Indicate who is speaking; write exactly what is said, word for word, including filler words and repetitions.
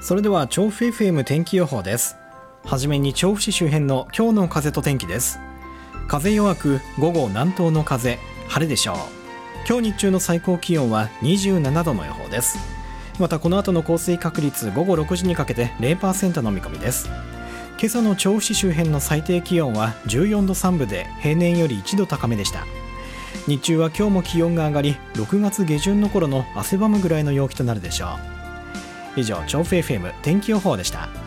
Speaker 1: それでは調布 エフエム 天気予報です。はじめに調布市周辺の今日の風と天気です。風弱く、午後南東の風、晴れでしょう。今日日中の最高気温はにじゅうななどの予報です。またこの後の降水確率、午後ろくじにかけて ゼロパーセント の見込みです。今朝の調布市周辺の最低気温はじゅうよんどさんぶで平年よりいちど高めでした。日中は今日も気温が上がり、ろくがつ下旬の頃の汗ばむぐらいの陽気となるでしょう。以上、調布 エフエム 天気予報でした。